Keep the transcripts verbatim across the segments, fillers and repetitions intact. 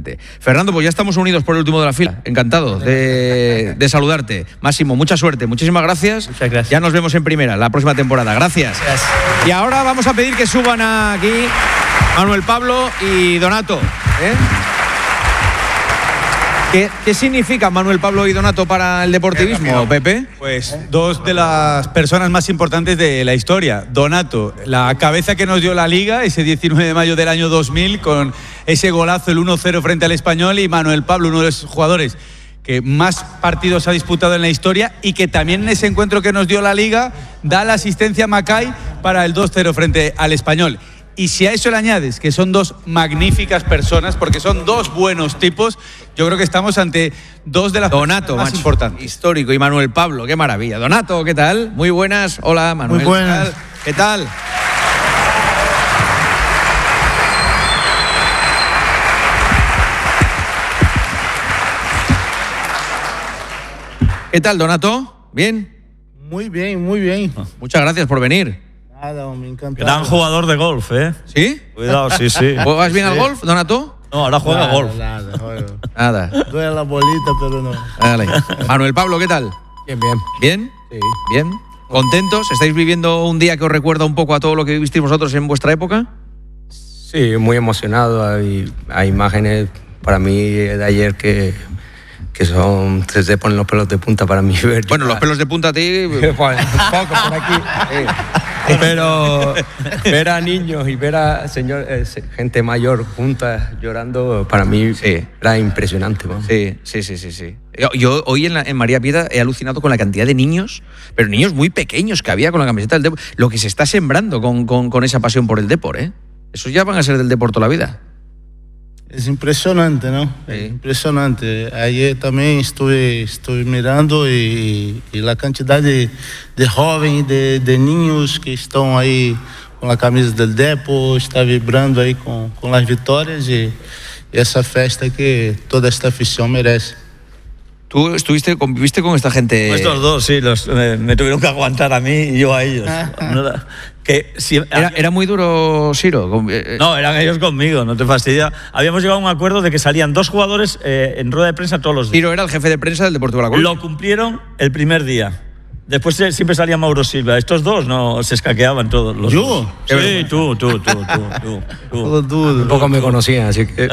gente. Fernando, pues ya estamos unidos por el último de la fila. Encantado de, de saludarte. Máximo, mucha suerte, muchísimas gracias. Muchas gracias. Ya nos vemos en primera la próxima temporada. Gracias. Gracias. Y ahora vamos a pedir que suban aquí Manuel Pablo y Donato. ¿eh? ¿Qué, ¿Qué significa Manuel Pablo y Donato para el deportivismo, Pepe? Pues dos de las personas más importantes de la historia. Donato, la cabeza que nos dio la Liga ese diecinueve de mayo del año dos mil con ese golazo, el uno cero frente al Español, y Manuel Pablo, uno de los jugadores que más partidos ha disputado en la historia y que también en ese encuentro que nos dio la Liga da la asistencia a Macay para el dos cero frente al Español. Y si a eso le añades que son dos magníficas personas, porque son dos buenos tipos, yo creo que estamos ante dos de las Donato, más macho, importantes. Histórico, y Manuel Pablo, qué maravilla. Donato, ¿qué tal? Muy buenas. Hola, Manuel. Muy buenas. ¿Qué tal? ¿Qué tal? ¿Qué tal, Donato? ¿Bien? Muy bien, muy bien. Muchas gracias por venir. Nada, me encanta. Gran jugador de golf, ¿eh? ¿Sí? Cuidado, sí, sí. ¿Juegas bien Sí. al golf, Donato? No, ahora juega Nada, golf. Nada, juego. Nada. Duele la bolita, pero no. Dale. Manuel Pablo, ¿qué tal? Bien, bien. ¿Bien? Sí. ¿Bien? ¿Contentos? ¿Estáis viviendo un día que os recuerda un poco a todo lo que vivisteis vosotros en vuestra época? Sí, muy emocionado. Hay, hay imágenes para mí de ayer que, que son, se ponen los pelos de punta para mí ver. Bueno, los pelos de punta a ti... Pues, un poco por aquí. Sí. Pero ver a niños y ver a señor, eh, gente mayor juntas llorando, para mí Sí. era impresionante. Vamos. Sí, sí, sí, sí, sí. Yo, yo hoy en, la, en María Piedra he alucinado con la cantidad de niños, pero niños muy pequeños que había con la camiseta del Depor. Lo que se está sembrando con, con, con esa pasión por el Depor, ¿eh? Esos ya van a ser del Depor toda la vida. Es impresionante, ¿no? Sí. Es impresionante. Ayer también estuve, estuve mirando y, y la cantidad de, de jóvenes, de, de niños que están ahí con la camisa del Depor, está vibrando ahí con, con las victorias y, y esa festa que toda esta afición merece. ¿Tú estuviste, conviviste con esta gente? Estos dos, sí, los, me, me tuvieron que aguantar a mí y yo a ellos. No era, que si, ¿Era, era muy duro, Siro? Con- eh, no, eran ellos conmigo, no te fastidia. Habíamos llegado a un acuerdo de que salían dos jugadores eh, en rueda de prensa todos los días. Siro era el jefe de prensa del Deportivo La Coruña. Lo cumplieron el primer día. Después eh, siempre salía Mauro Silva. Estos dos no se escaqueaban todos. Los ¿Yo? dos. Sí, tú, tú, tú, tú, tú, tú. Todo duro. Un poco me conocían, así que.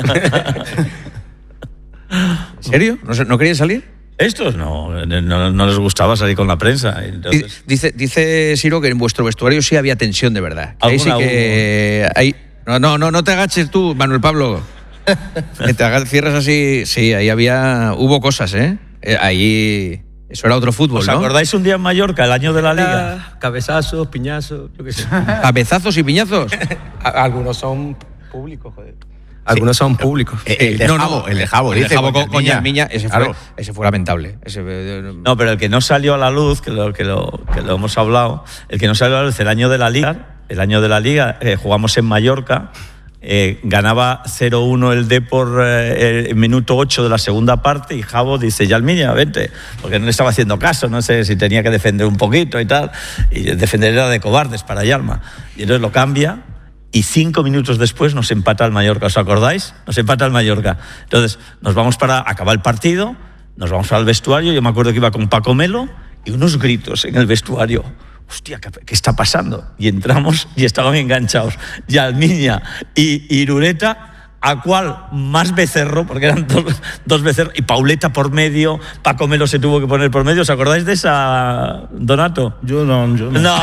¿En serio? ¿No, se- no querían salir? Estos no, no, no les gustaba salir con la prensa. Entonces, Dice, dice Siro que en vuestro vestuario sí había tensión de verdad. Que ahí sí Alguna que... Ahí, no, no, no, no te agaches tú, Manuel Pablo. Que te hagas, cierras así. Sí, ahí había... Hubo cosas, ¿eh? Eh, Ahí... Eso era otro fútbol, ¿os ¿no? acordáis un día en Mallorca, el año de la Liga? Cabezazos, piñazos, yo qué sé. Cabezazos y piñazos. A- Algunos son públicos, joder. Algunos son públicos. El de No, no, Jabo, el de Jabo, el de dice, Jabo con, con con Yarmiña. Yarmiña, ese, Claro. fue, ese fue lamentable. Ese, eh, No, pero el que no salió a la luz, que lo, que lo, que lo hemos hablado, el que no salió a la luz el año de la Liga, el año de la Liga, eh, jugamos en Mallorca, eh, ganaba cero uno el Depor eh, el minuto ocho de la segunda parte y Jabo dice, Yarmiña, vente, porque no le estaba haciendo caso, no sé si tenía que defender un poquito y tal, y defender era de cobardes para Yarma. Y entonces lo cambia. Y cinco minutos después nos empata el Mallorca, ¿os acordáis? Nos empata el Mallorca. Entonces, nos vamos para acabar el partido, nos vamos al vestuario, yo me acuerdo que iba con Paco Melo, y unos gritos en el vestuario. Hostia, ¿qué, qué está pasando? Y entramos y estaban enganchados Yarmiña y Irureta, a cual más Becerro, porque eran dos, dos Becerros, y Pauleta por medio, Paco Melo se tuvo que poner por medio. ¿Os acordáis de esa, Donato? Yo no, yo no. No,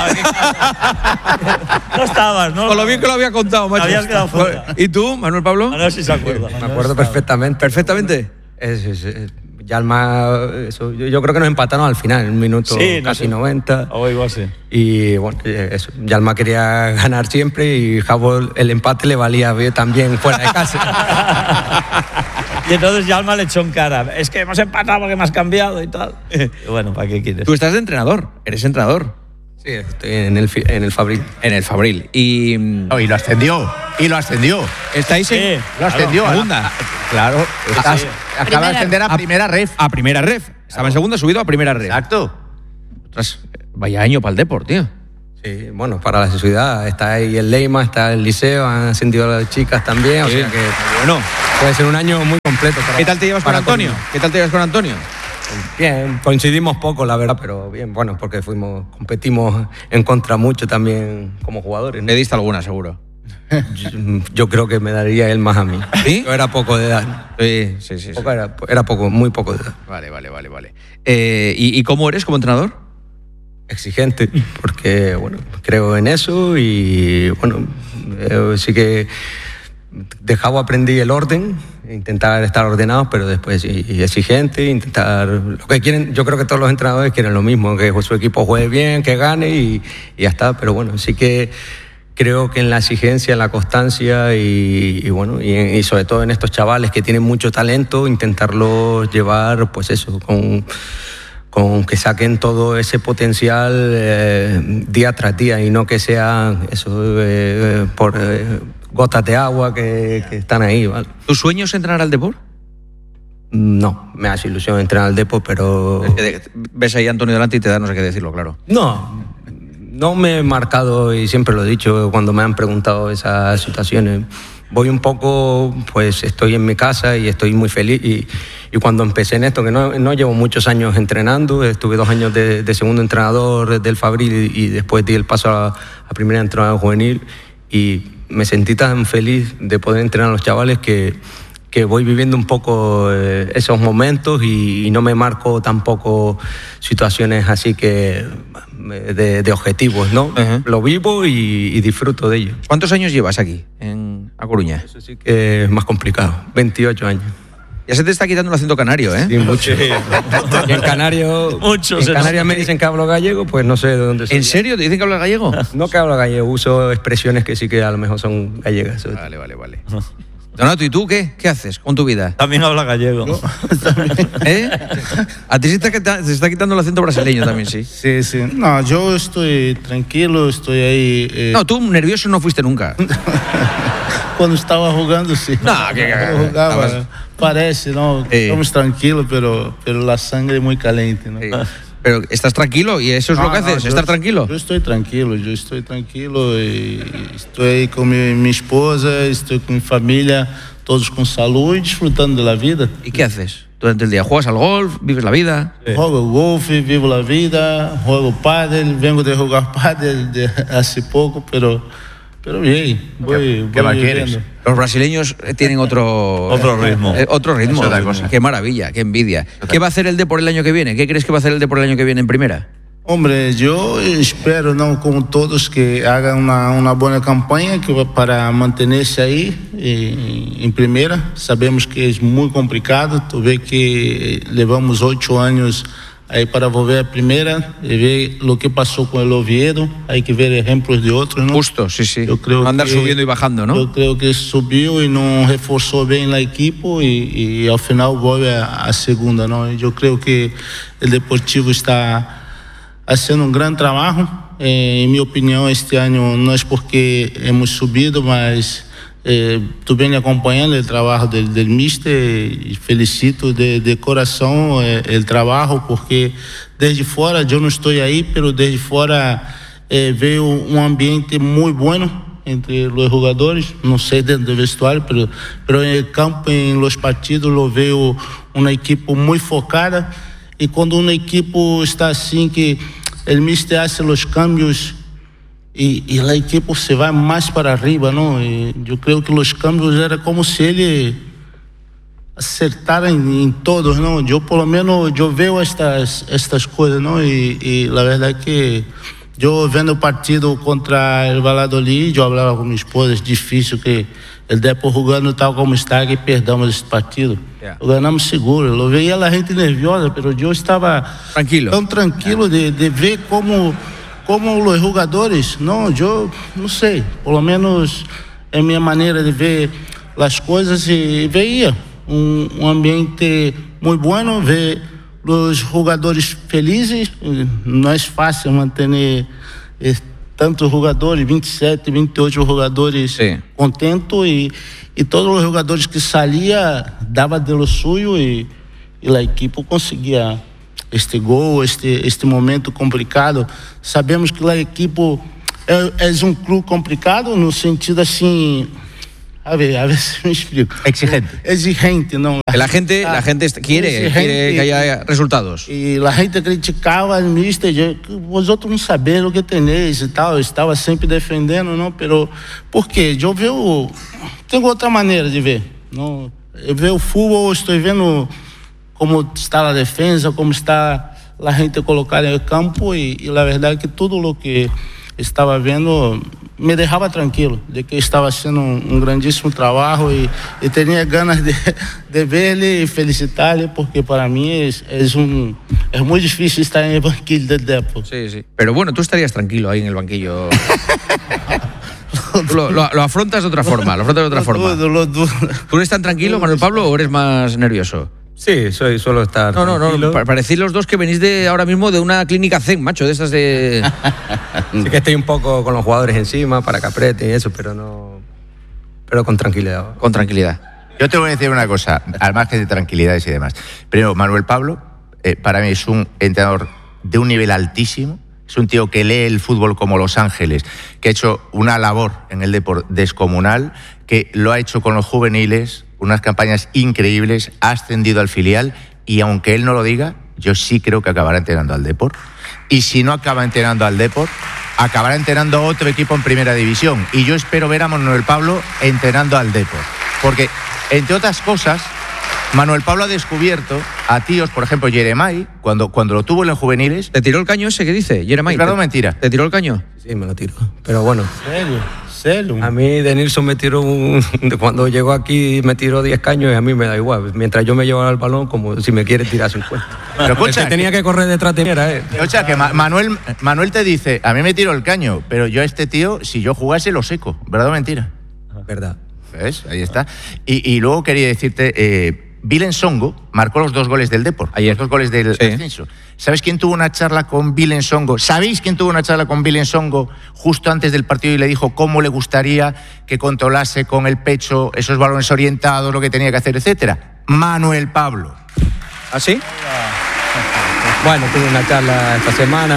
no estabas, ¿no? Con lo bien que lo había contado, macho. Habías quedado fuera. ¿Y tú, Manuel Pablo? A ver si se acuerda. Me acuerdo perfectamente. Perfectamente. Es, es, es, Yalma, eso, yo, yo creo que nos empataron al final, en un minuto Sí, no casi sé. noventa. O igual sí. Y bueno, eso, Yalma quería ganar siempre y Jabo el empate le valía bien también fuera de casa. Y entonces Yalma le echó en cara. Es que hemos empatado porque me has cambiado y tal. Y bueno, ¿para qué quieres? Tú estás de entrenador, eres entrenador. Sí, estoy en el, fi- en el Fabril. En el Fabril. Y... No, y lo ascendió, y lo ascendió. ¿Estáis en...? Sí, Lo ascendió. a la- segunda. a- claro, estás- sí. acaba Primera. de ascender a A- primera ref. A primera ref. Estaba en segunda, subido a primera ref. Exacto. Ostras, vaya año para el Depor, tío. Sí, bueno, para la ciudad está ahí el Leima, está el liceo, han ascendido las chicas también, Sí, o sea que bueno. puede ser un año muy completo. Para, ¿Qué tal te llevas con para Antonio? Coruña. ¿Qué tal te llevas con Antonio? Bien, coincidimos poco, la verdad, pero bien, bueno, porque fuimos, competimos en contra mucho también como jugadores, ¿no? Le diste alguna, seguro. Yo, yo creo que me daría él más a mí. ¿Sí? Yo era poco de edad. Sí, sí, sí. sí. Poco era, era poco, muy poco de edad. Vale, vale, vale, vale. Eh, ¿y, ¿Y cómo eres como entrenador? Exigente, porque bueno, creo en eso y bueno, eh, sí que de Javo aprendí el orden, intentar estar ordenados, pero después y, y exigente, intentar lo que quieren. Yo creo que todos los entrenadores quieren lo mismo, que su equipo juegue bien, que gane y, y ya está. Pero bueno, sí que creo que en la exigencia, en la constancia y, y bueno, y, y sobre todo en estos chavales que tienen mucho talento, intentarlos llevar, pues eso, con con que saquen todo ese potencial eh, día tras día y no que sea eso eh, por eh, gotas de agua que, que están ahí, ¿vale? ¿Tu sueño es entrenar al Depor? No, me hace ilusión entrenar al Depor, pero... Ves ahí a Antonio delante y te da no sé qué decirlo, claro. No, no me he marcado y siempre lo he dicho cuando me han preguntado esas situaciones. Voy un poco, pues estoy en mi casa y estoy muy feliz y, y cuando empecé en esto, que no, no llevo muchos años entrenando, estuve dos años de, de segundo entrenador del Fabril y, y después di el paso a, a primera entrenador juvenil y me sentí tan feliz de poder entrenar a los chavales que, que voy viviendo un poco eh, esos momentos y, y no me marco tampoco situaciones así que de, de objetivos, ¿no? Uh-huh. Lo vivo y, y disfruto de ello. ¿Cuántos años llevas aquí, en A Coruña? Eso sí que es más complicado, veintiocho años. Ya se te está quitando el acento canario, ¿eh? Sí, mucho. Y en Canario, Muchos en Canarias me dicen que hablo gallego, pues no sé de dónde soy. ¿En serio? ¿Te dicen que hablas gallego? No que hablo gallego, uso expresiones que sí que a lo mejor son gallegas. Vale, vale, vale. Donato, ¿y tú qué? ¿Qué haces con tu vida? También habla gallego. ¿No? ¿Eh? A ti se está, se está quitando el acento brasileño también, sí. Sí, sí. No, yo estoy tranquilo, estoy ahí. Eh, No, tú nervioso no fuiste nunca. Cuando estaba jugando, sí. No, que, que, Cuando jugaba, estabas... parece, ¿no? Sí. Estamos tranquilos, pero, pero la sangre es muy caliente, ¿no? Sí. Pero estás tranquilo y eso es No, lo que haces, no, yo- estar tranquilo. Yo estoy tranquilo, yo estoy tranquilo y estoy ahí con mi, mi esposa, estoy con mi familia, todos con salud y disfrutando de la vida. ¿Y qué haces durante el día? ¿Juegas al golf? ¿Vives la vida? Juego golf, vivo la vida, juego pádel, vengo de jugar pádel de hace poco, pero, pero bien, voy, ¿Qué voy más viviendo. quieres? Los brasileños tienen otro... Otro ritmo. eh, otro ritmo. Es otra cosa. Qué maravilla, qué envidia. ¿Qué va a hacer el Depor el año que viene? ¿Qué crees que va a hacer el Depor el año que viene en primera? Hombre, yo espero, ¿no? Como todos, que hagan una, una buena campaña que va para mantenerse ahí en, en primera. Sabemos que es muy complicado, tú ves que llevamos ocho años ahí para volver a primera y ver lo que pasó con el Oviedo. Hay que ver ejemplos de otros, ¿no? Justo, sí, sí. Yo creo No andar que- subiendo y bajando, ¿no? Yo creo que subió y no reforzó bien el equipo y, y al final vuelve a, a segunda, ¿no? Yo creo que el Deportivo está haciendo un gran trabajo. Eh, en mi opinión, este año no es porque hemos subido, mas eh, tú vienes acompañando el trabajo del, del míster y felicito de, de corazón eh, el trabajo, porque desde fuera, yo no estoy ahí, pero desde fuera eh, veo un ambiente muy bueno entre los jugadores, no sé dentro del vestuario, pero, pero en el campo, en los partidos, lo veo una equipo muy focada. Y cuando un equipo está así, que el míster hace los cambios y, y el equipo se va más para arriba, ¿no? Y yo creo que los cambios era como si él acertara en, en todos, ¿no? Yo por lo menos, yo veo estas, estas cosas, ¿no? Y, y la verdad que yo viendo el partido contra el Valladolid, yo hablaba con mi esposa, es difícil que el Depor jugando tal como está, que perdamos esse partido. Yeah. Lo ganamos seguro. Lo veía la gente nerviosa, pero yo estaba Tranquilo. tan tranquilo de, de ver como, como los jugadores, no, yo no sé, por lo menos en mi manera de ver las cosas y veía un, un ambiente muy bueno, ver los jugadores felizes. No es fácil mantener eh, tantos jogadores, vinte e sete, vinte e oito jogadores Sí. contentos y, y todos los jugadores que salían daban de lo suyo y, y la equipo conseguía este gol, este, este momento complicado. Sabemos que a equipe é, é um clube complicado no sentido assim... A ver, a ver si me explico. Exigente. Exigente, no. La gente, la gente quiere, quiere que haya resultados. E a gente criticava al mister, vosotros não saberam o que tenéis e tal. Eu estava sempre defendendo, não, pero por quê? Eu vejo, tenho outra maneira de ver. Não, eu vejo o futebol, estou vendo como está a defesa, como está a gente colocada em campo e, e a verdade é que tudo o que estava vendo me deixava tranquilo, de que estava sendo um, um grandíssimo trabalho e, e tinha ganas de, de ver-lhe e felicitar-lhe, porque para mim é, é, um, é muito difícil estar en el banquillo del Depor. Sí, sí. Pero bueno, tú estarías tranquilo ahí en el banquillo. lo, lo, lo afrontas de otra forma, lo afrontas de otra forma. Lo dudo, lo dudo. ¿Tú eres tan tranquilo, Manuel Pablo, o eres más nervioso? Sí, soy, suelo estar No, no, tranquilo. no, pa- parecéis los dos que venís de ahora mismo de una clínica Zen, macho, de estas de... Sí que estoy un poco con los jugadores encima para que aprieten y eso, pero no... Pero con tranquilidad. con tranquilidad. Yo te voy a decir una cosa, al margen de tranquilidades y demás. Primero, Manuel Pablo, eh, para mí es un entrenador de un nivel altísimo. Es un tío que lee el fútbol como Los Ángeles, que ha hecho una labor en el deporte descomunal, que lo ha hecho con los juveniles, unas campañas increíbles, ha ascendido al filial y aunque él no lo diga, yo sí creo que acabará entrenando al Depor. Y si no acaba entrenando al Depor, acabará entrenando a otro equipo en primera división. Y yo espero ver a Manuel Pablo entrenando al Depor. Porque, entre otras cosas, Manuel Pablo ha descubierto a tíos, por ejemplo, Jeremai, cuando, cuando lo tuvo en los juveniles. ¿Te tiró el caño ese que dice, Jeremai? ¿Es verdad o ¿Te- mentira? ¿Te tiró el caño? Sí, me lo tiro. Pero bueno, Sério? Sério? a mí de Nilsson me tiró un... de Cuando llegó aquí me tiró diez caños y a mí me da igual. Mientras yo me llevaba el balón, como si me quiere tirar cincuenta. Pero El escucha, que tenía que correr detrás de mí era él. O sea, que Ma- Manuel, Manuel te dice, a mí me tiro el caño, pero yo a este tío, si yo jugase, lo seco. ¿Verdad o mentira? Verdad. ¿Ves? Ahí está. Y, y luego quería decirte, eh, Vilen Songo marcó los dos goles del Depor, Ayer. los dos goles del Sí. ascenso. ¿Sabes quién tuvo una charla con Vilen Songo? ¿Sabéis quién tuvo una charla con Vilen Songo justo antes del partido y le dijo cómo le gustaría que controlase con el pecho esos balones orientados, lo que tenía que hacer, etcétera? Manuel Pablo. ¿Ah, sí? Bueno, tuve una charla esta semana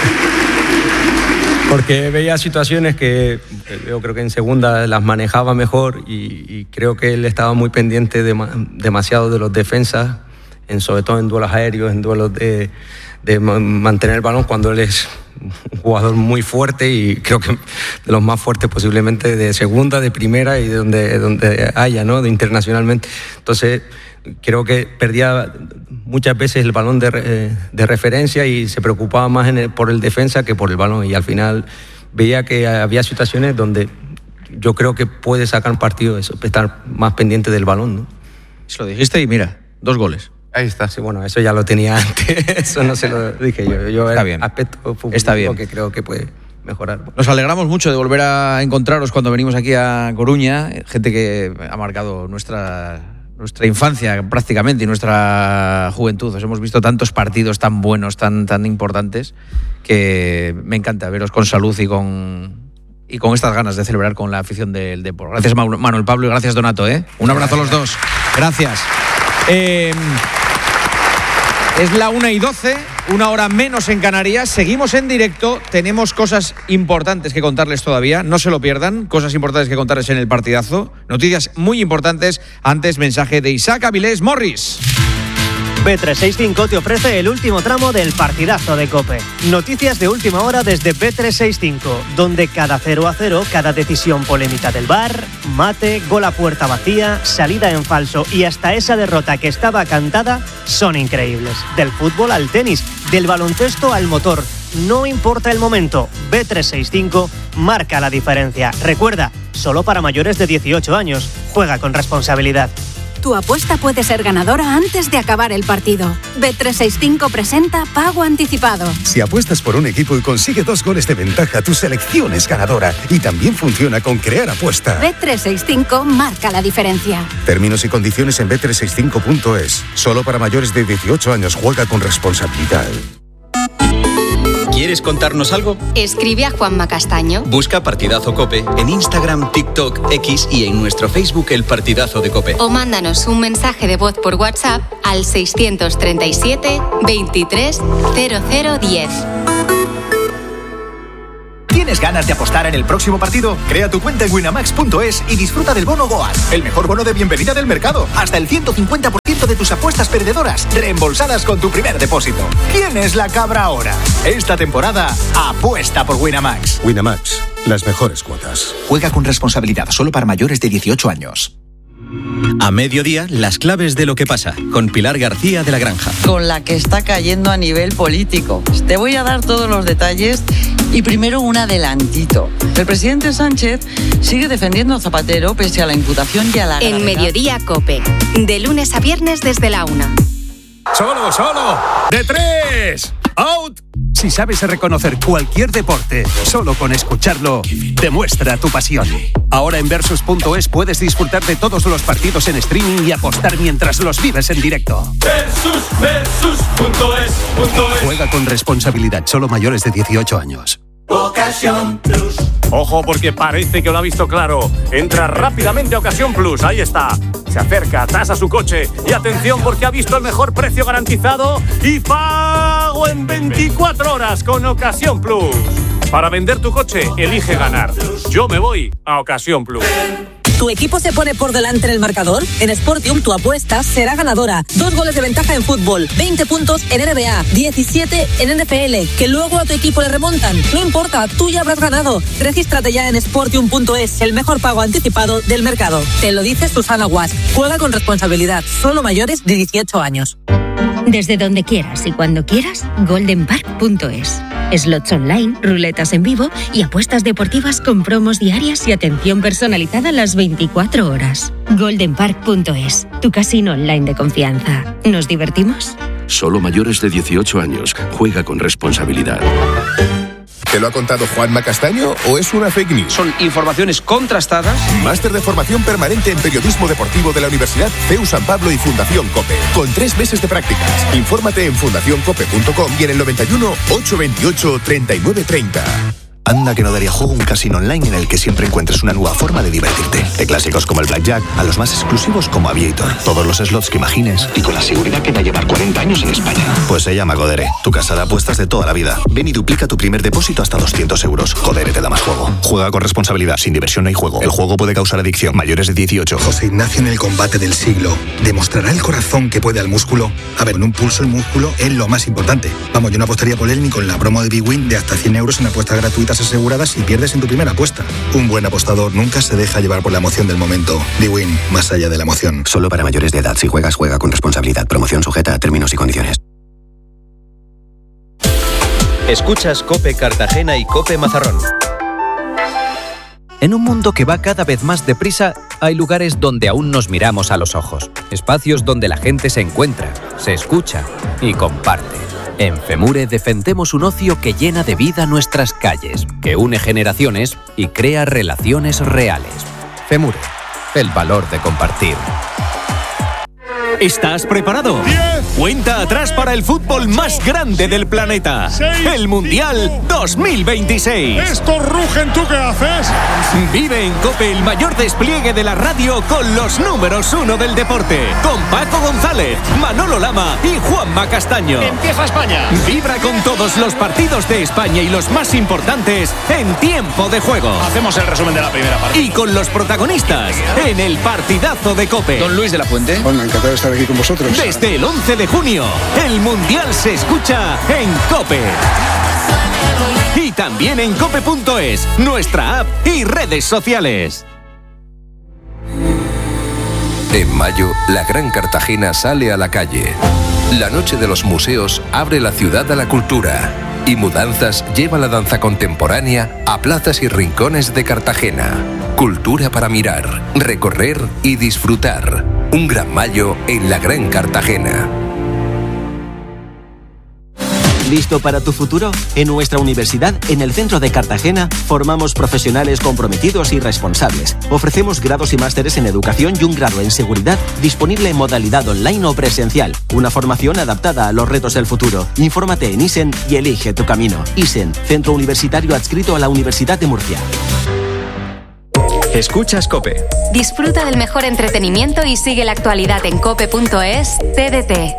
porque veía situaciones que eh, yo creo que en segunda las manejaba mejor y, y creo que él estaba muy pendiente de, demasiado de los defensas, en, sobre todo en duelos aéreos, en duelos de, de ma- mantener el balón cuando él es un jugador muy fuerte y creo que de los más fuertes posiblemente de segunda, de primera y de donde, donde haya, ¿no? De internacionalmente. Entonces creo que perdía muchas veces el balón de, re- de referencia y se preocupaba más en el- por el defensa que por el balón y al final veía que había situaciones donde yo creo que puede sacar partido eso, estar más pendiente del balón, ¿no? Se lo dijiste y mira, dos goles. Ahí está. Sí, bueno, eso ya lo tenía antes, eso no se lo dije yo. Yo Está el bien. aspecto futbolístico Está bien. que creo que puede mejorar. Nos alegramos mucho de volver a encontraros cuando venimos aquí a Coruña, gente que ha marcado nuestra, nuestra infancia prácticamente y nuestra juventud. Os hemos visto tantos partidos tan buenos, tan, tan importantes, que me encanta veros con salud y con, y con estas ganas de celebrar con la afición del Depor. Gracias Mau- Manuel Pablo y gracias Donato, ¿eh? Un abrazo a los dos. Gracias. Eh, es la una y doce, una hora menos en Canarias. Seguimos en directo. Tenemos cosas importantes que contarles todavía. No se lo pierdan. Cosas importantes que contarles en el partidazo. Noticias muy importantes. Antes, mensaje de Isaac Avilés Morris. B trescientos sesenta y cinco te ofrece el último tramo del partidazo de COPE. Noticias de última hora desde B trescientos sesenta y cinco, donde cada cero a cero, cada decisión polémica del V A R, mate, gol a puerta vacía, salida en falso y hasta esa derrota que estaba cantada son increíbles. Del fútbol al tenis, del baloncesto al motor. No importa el momento, B trescientos sesenta y cinco marca la diferencia. Recuerda, solo para mayores de dieciocho años. Juega con responsabilidad. Tu apuesta puede ser ganadora antes de acabar el partido. B trescientos sesenta y cinco presenta Pago Anticipado. Si apuestas por un equipo y consigue dos goles de ventaja, tu selección es ganadora. Y también funciona con Crear Apuesta. B trescientos sesenta y cinco marca la diferencia. Términos y condiciones en b trescientos sesenta y cinco punto es. Solo para mayores de dieciocho años. Juega con responsabilidad. ¿Quieres ¿Quieres contarnos algo? Escribe a Juanma Castaño. Busca Partidazo COPE en Instagram, TikTok, X y en nuestro Facebook El Partidazo de COPE. O mándanos un mensaje de voz por WhatsApp al seiscientos treinta y siete veintitrés cero cero diez. ¿Tienes ganas de apostar en el próximo partido? Crea tu cuenta en winamax punto es y disfruta del bono Goas, el mejor bono de bienvenida del mercado. Hasta el ciento cincuenta por ciento de tus apuestas perdedoras reembolsadas con tu primer depósito. ¿Quién es la cabra ahora? Esta temporada, apuesta por Winamax. Winamax, las mejores cuotas. Juega con responsabilidad, solo para mayores de dieciocho años. A mediodía, las claves de lo que pasa, con Pilar García de la Granja. Con la que está cayendo a nivel político. Te voy a dar todos los detalles y primero un adelantito. El presidente Sánchez sigue defendiendo a Zapatero pese a la imputación y a la gravedad. En Mediodía COPE, de lunes a viernes desde la una. ¡Solo, solo! ¡De tres! ¡Out! Si sabes reconocer cualquier deporte, solo con escucharlo, demuestra tu pasión. Ahora en Versus punto es puedes disfrutar de todos los partidos en streaming y apostar mientras los vives en directo. Versus, Versus punto es, punto es. Juega con responsabilidad, solo mayores de dieciocho años. Ocasión Plus. Ojo porque parece que lo ha visto claro. Entra rápidamente a Ocasión Plus, ahí está. Se acerca, tasa su coche y atención porque ha visto el mejor precio garantizado y pago en veinticuatro horas con Ocasión Plus. Para vender tu coche, elige ganar. Yo me voy a Ocasión Plus. ¿Tu equipo se pone por delante en el marcador? En Sportium tu apuesta será ganadora. Dos goles de ventaja en fútbol, veinte puntos en N B A, diecisiete en N F L, que luego a tu equipo le remontan. No importa, tú ya habrás ganado. Regístrate ya en Sportium punto es, el mejor pago anticipado del mercado. Te lo dice Susana Guas. Juega con responsabilidad, solo mayores de dieciocho años. Desde donde quieras y cuando quieras, golden park punto es. Slots online, ruletas en vivo y apuestas deportivas con promos diarias y atención personalizada las veinticuatro horas. golden park punto es, tu casino online de confianza. ¿Nos divertimos? Solo mayores de dieciocho años. Juega con responsabilidad. ¿Te lo ha contado Juanma Castaño o es una fake news? Son informaciones contrastadas. Máster de formación permanente en periodismo deportivo de la Universidad C E U San Pablo y Fundación COPE. Con tres meses de prácticas. Infórmate en fundación cope punto com y en el noventa y uno, ochocientos veintiocho, treinta y nueve treinta. Anda que no daría juego un casino online en el que siempre encuentres una nueva forma de divertirte. De clásicos como el Blackjack a los más exclusivos como Aviator. Todos los slots que imagines y con la seguridad que va a llevar cuarenta años en España. Pues se llama Codere, tu casa de apuestas de toda la vida. Ven y duplica tu primer depósito hasta doscientos euros. Codere te da más juego. Juega con responsabilidad, sin diversión no hay juego. El juego puede causar adicción. Mayores de dieciocho. José Ignacio en el combate del siglo. ¿Demostrará el corazón que puede al músculo? A ver, en un pulso el músculo es lo más importante. Vamos, yo no apostaría por él ni con la promo de Big Win de hasta cien euros en apuestas gratuitas aseguradas y pierdes en tu primera apuesta. Un buen apostador nunca se deja llevar por la emoción del momento. Bwin, más allá de la emoción. Solo para mayores de edad. Si juegas, juega con responsabilidad. Promoción sujeta a términos y condiciones. Escuchas COPE Cartagena y COPE Mazarrón. En un mundo que va cada vez más deprisa, hay lugares donde aún nos miramos a los ojos. Espacios donde la gente se encuentra, se escucha y comparte. En FEMURE defendemos un ocio que llena de vida nuestras calles, que une generaciones y crea relaciones reales. FEMURE, el valor de compartir. ¿Estás preparado? diez, Cuenta atrás para el fútbol más grande del planeta. seis, el Mundial dos mil veintiséis. Estos rugen, ¿tú qué haces? Vive en COPE el mayor despliegue de la radio con los números uno del deporte. Con Paco González, Manolo Lama y Juanma Castaño. Empieza España. Vibra con todos los partidos de España y los más importantes en tiempo de juego. Hacemos el resumen de la primera parte. Y con los protagonistas en el partidazo de COPE. Don Luis de la Fuente. Hola, encantado de estar aquí con vosotros. Desde el once de junio, el Mundial se escucha en COPE. Y también en cope punto es, nuestra app y redes sociales. En mayo, la Gran Cartagena sale a la calle. La Noche de los Museos abre la ciudad a la cultura. Y Mudanzas lleva la danza contemporánea a plazas y rincones de Cartagena. Cultura para mirar, recorrer y disfrutar. Un gran mayo en la Gran Cartagena. ¿Listo para tu futuro? En nuestra universidad, en el centro de Cartagena, formamos profesionales comprometidos y responsables. Ofrecemos grados y másteres en educación y un grado en seguridad disponible en modalidad online o presencial. Una formación adaptada a los retos del futuro. Infórmate en ISEN y elige tu camino. ISEN, centro universitario adscrito a la Universidad de Murcia. Escuchas COPE. Disfruta del mejor entretenimiento y sigue la actualidad en cope punto es. T D T,